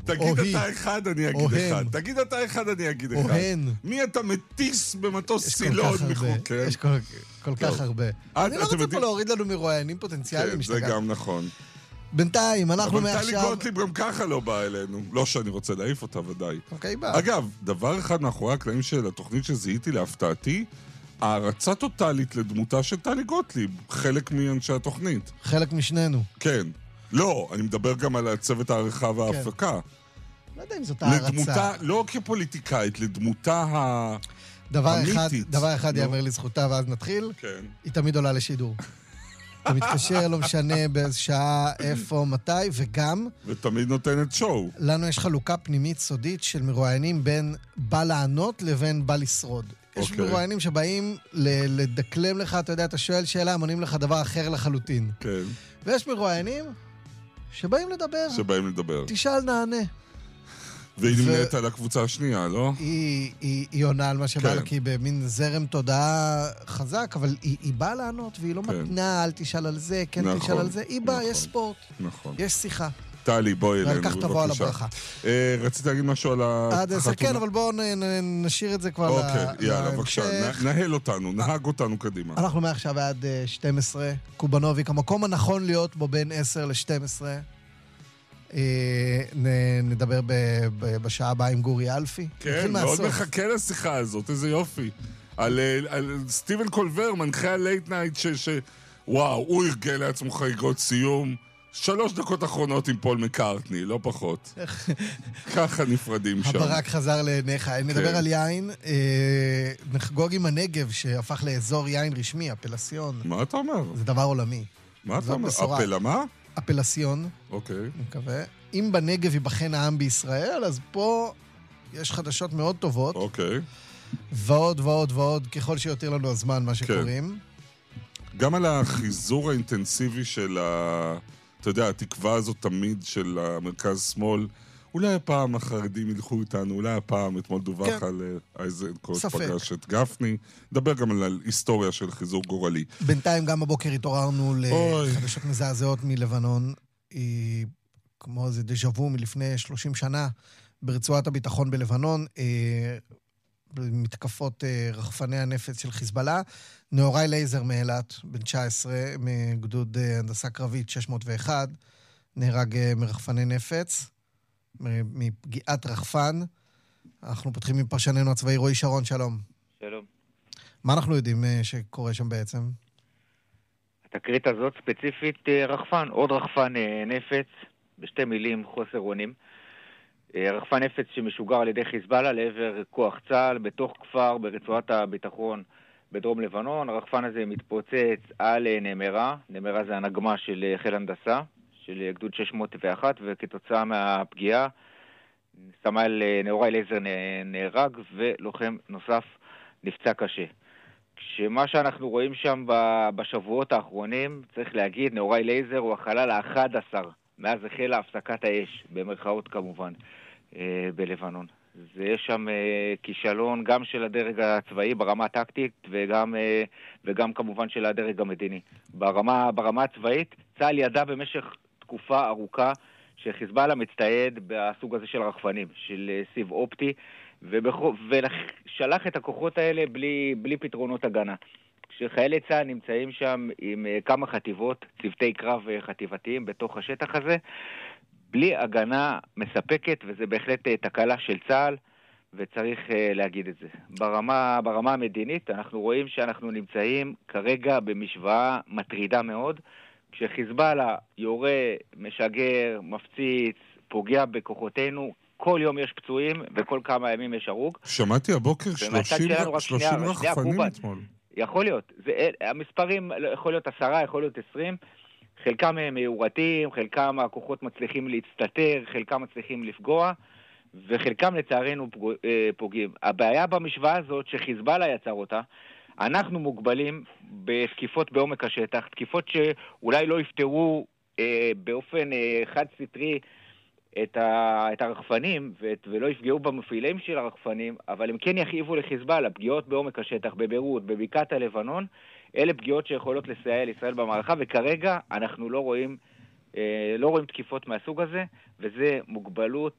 תגיד אתה אחד, אני אגיד אחד. תגיד אתה אחד, אני אגיד אחד. מי אתה מטיס במטוס סילון מחוק? יש כל כך הרבה. אני לא רוצה פה להוריד לנו מרואיינים פוטנציאליים. כן, זה גם נכון. בינתיים, אנחנו מעכשיו... אבל טלי גוטליב גם ככה לא באה אלינו. לא שאני רוצה להעיף אותה, ודאי. אוקיי, בא. אגב, דבר אחד מאחורי הקלעים של התוכנית שזיהיתי להפתעתי, הערצה טוטלית לדמותה של טלי גוטליב, חלק מאנשי התוכנית. חלק משנינו. כן. לא, אני מדבר גם על הצוות העריכה וההפקה. לא יודע אם זאת הערצה. לדמותה, לא כפוליטיקאית, לדמותה האמיתית. דבר אחד יאמר לזכותה, ואז נתחיל. כן. היא תמיד עולה לשידור. אתה מתקשר, לא משנה באיזה שעה, איפה, מתי, וגם... ותמיד נותנת שואו. לנו יש חלוקה פנימית סודית של מרואיינים בין בא לענות לבין בא לשרוד. יש מרואיינים שבאים לדקלם לך, אתה יודע, אתה שואל שאלה, עונים לך דבר אחר לחלוטין. כן. ויש מרואיינים שבאים לדבר. תשאל, נענה. והיא נמנית על הקבוצה השנייה, לא? היא עונה על מה שבא לה, כי היא במין זרם תודעה חזק, אבל היא באה לענות, והיא לא מתנה, אל תשאל על זה, כן תשאל על זה. היא באה, יש ספורט, יש שיחה. טלי, בואי אלינו, בבקשה. תבוא על הברכה. רציתי להגיד משהו על החתונה? כן, אבל בואו נשאיר את זה כבר אוקיי, יאללה, בבקשה, נהל אותנו, נהג אותנו קדימה. אנחנו מעכשיו עד 12, קובנוביק, המקום הנכון להיות בו בין 10 ל-12. נדבר בשעה הבאה עם גורי אלפי. כן, מאוד מחכה לשיחה הזאת, איזה יופי. על סטיבן קולבר, מנחה הלייט נייט, וואו, הוא ארגל לעצמו חגיגות סיום. 3 דקות אחרונות עם פול מקארטני, לא פחות. ככה נפרדים שם. הברק חזר לעיניך. נדבר על יין. נחגוג עם הנגב, שהפך לאזור יין רשמי, אפלסיון. מה אתה אומר? זה דבר עולמי. מה אתה אומר? אפלה מה? אפלסיון. אוקיי. אני מקווה. אם בנגב ייבחן העם בישראל, אז פה יש חדשות מאוד טובות. אוקיי. ועוד ועוד ועוד, ככל שיותר לנו הזמן, מה שקוראים. גם על החיזור האינטנסיבי של אתה יודע, התקווה הזאת תמיד של המרכז-שמאל, אולי הפעם החרדים ילכו איתנו, אולי הפעם, אתמול דווח על איזנקוט פגש את גפני, נדבר גם על היסטוריה של חיזור גורלי. בינתיים גם הבוקר התעוררנו לחדשות מזעזעות מלבנון, כמו איזה דז'אבו מלפני 30 שנה, ברצועת הביטחון בלבנון, מתקפות רחפני הנפץ של חיזבאללה. נאורי לייזר מאילת, בן 19, מגדוד הנדסה קרבית 601, נהרג מרחפני נפץ, מפגיעת רחפן. אנחנו פותחים עם פרשננו הצבאי רועי שרון, שלום. שלום. מה אנחנו יודעים שקורה שם בעצם? התקרית הזאת ספציפית רחפן, עוד רחפן נפץ, בשתי מילים חוסר אונים. רחפן נפץ שמשוגר על ידי חיזבאללה לעבר כוח צה"ל בתוך כפר ברצועת הביטחון בדרום לבנון. הרחפן הזה מתפוצץ על נמרה. נמרה זה הנגמה של חיל הנדסה של גדוד 601, וכתוצאה מהפגיעה סמל נאורי לייזר נהרג ולוחם נוסף נפצע קשה. כשמה שאנחנו רואים שם בשבועות האחרונים, צריך להגיד, נאורי לייזר הוא החלל ה-11 מאז החלה הפסקת האש, במרכאות כמובן, בלבנון. זה יש שם כישלון גם של הדרג הצבאי ברמה הטקטית וגם כמובן של הדרג המדיני. ברמה הצבאית, צה"ל ידע במשך תקופה ארוכה שחיזבאללה מצטייד בסוג הזה של רחפנים, של סיב אופטי, ושלח את הכוחות האלה בלי פתרונות הגנה. כשחיילי צה"ל נמצאים שם עם כמה חטיבות, צוותי קרב חטיבתיים בתוך השטח הזה, בלי הגנה מספקת, וזה בהחלט תקלה של צה"ל, וצריך להגיד את זה. ברמה המדינית אנחנו רואים שאנחנו נמצאים כרגע במשוואה מטרידה מאוד, כשחיזבאללה יורה, משגר, מפציץ, פוגע בכוחותינו, כל יום יש פצועים וכל כמה ימים יש הרוג. שמעתי הבוקר 30 רחפנים אתמול. יכול להיות. המספרים יכול להיות 10, יכול להיות 20. חלקם הם מאורתים, חלקם הכוחות מצליחים להצטטר, חלקם מצליחים לפגוע, וחלקם לצערנו פוגעים. הבעיה במשוואה הזאת שחיזבאללה יצר אותה, אנחנו מוגבלים בתקיפות בעומק השטח, תקיפות שאולי לא יפתרו באופן חד סטרי את הרחפנים ולא יפגעו במפעילים של הרחפנים, אבל הם כן יכאיבו לחיזבאללה, פגיעות בעומק השטח, בביירות, בבקעת הלבנון, אלה פגיעות שיכולות לסייע לישראל במערכה, וכרגע אנחנו לא רואים תקיפות מהסוג הזה, וזה מוגבלות